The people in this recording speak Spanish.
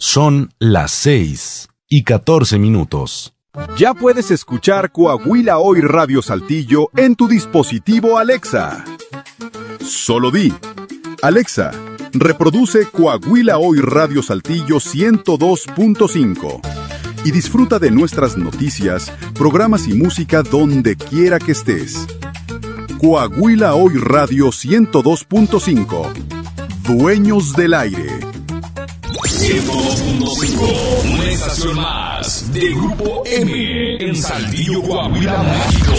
Son las 6:14. Ya puedes escuchar Coahuila Hoy Radio Saltillo en tu dispositivo Alexa. Solo di: Alexa, reproduce Coahuila Hoy Radio Saltillo 102.5 y disfruta de nuestras noticias, programas y música donde quiera que estés. Coahuila Hoy Radio 102.5. Dueños del aire. 102.5, una estación más de Grupo M en Saltillo, Coahuila, México.